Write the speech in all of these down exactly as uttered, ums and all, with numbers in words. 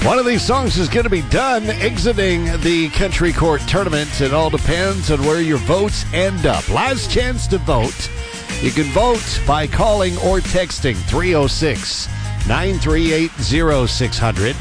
One of these songs is going to be done exiting the Country Court tournament. It all depends on where your votes end up. Last chance to vote. You can vote by calling or texting three oh six, nine three eight, oh six hundred.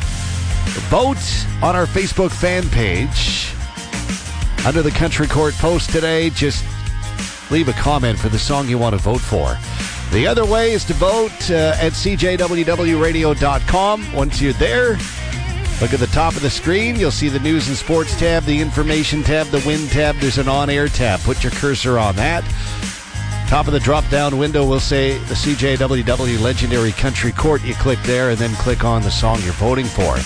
Vote on our Facebook fan page. Under the Country Court post today, just leave a comment for the song you want to vote for. The other way is to vote uh, at c j w w radio dot com. Once you're there, look at the top of the screen. You'll see the News and Sports tab, the Information tab, the Win tab. There's an On-Air tab. Put your cursor on that. Top of the drop-down window will say the C J W W Legendary Country Court. You click there and then click on the song you're voting for.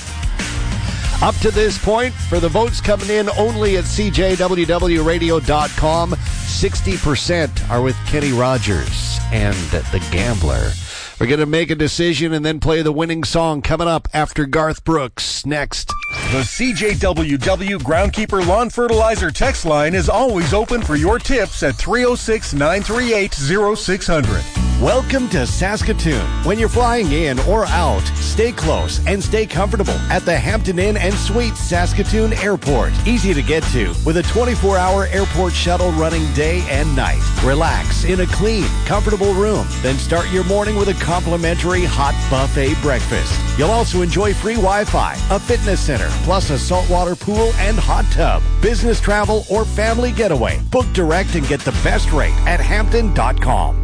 Up to this point, for the votes coming in only at c j w w radio dot com, sixty percent are with Kenny Rogers and The Gambler. We're going to make a decision and then play the winning song coming up after Garth Brooks next. The C J W W Groundkeeper Lawn Fertilizer text line is always open for your tips at three oh six, nine three eight, oh six hundred. Welcome to Saskatoon. When you're flying in or out, stay close and stay comfortable at the Hampton Inn and Suites Saskatoon Airport. Easy to get to with a twenty-four hour airport shuttle running day and night. Relax in a clean, comfortable room. Then start your morning with a complimentary hot buffet breakfast. You'll also enjoy free Wi-Fi, a fitness center, plus a saltwater pool and hot tub. Business travel or family getaway. Book direct and get the best rate at hampton dot com.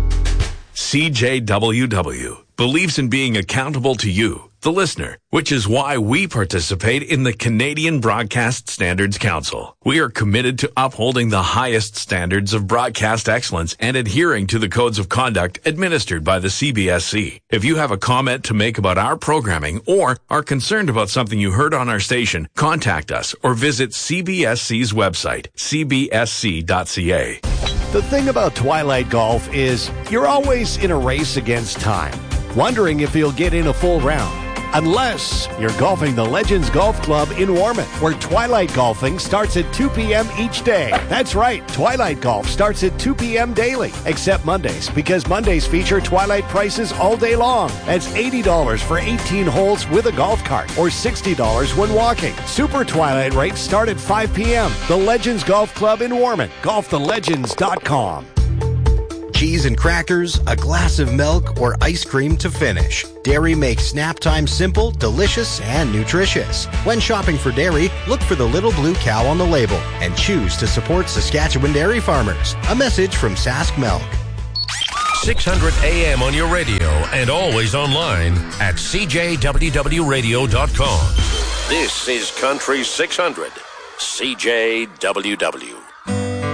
C J W W believes in being accountable to you, the listener, which is why we participate in the Canadian Broadcast Standards Council. We are committed to upholding the highest standards of broadcast excellence and adhering to the codes of conduct administered by the C B S C. If you have a comment to make about our programming or are concerned about something you heard on our station, contact us or visit C B S C's website, c b s c dot c a. The thing about Twilight Golf is you're always in a race against time, wondering if you'll get in a full round. Unless you're golfing the Legends Golf Club in Warman, where Twilight Golfing starts at two p.m. each day. That's right, Twilight Golf starts at two p.m. daily, except Mondays, because Mondays feature Twilight prices all day long. That's eighty dollars for eighteen holes with a golf cart, or sixty dollars when walking. Super Twilight rates start at five p.m. The Legends Golf Club in Warman, golf the legends dot com. Cheese and crackers, a glass of milk, or ice cream to finish. Dairy makes snap time simple, delicious, and nutritious. When shopping for dairy, look for the little blue cow on the label and choose to support Saskatchewan dairy farmers. A message from Sask Milk. six hundred A M on your radio and always online at c j w w radio dot com. This is Country six hundred, C J W W.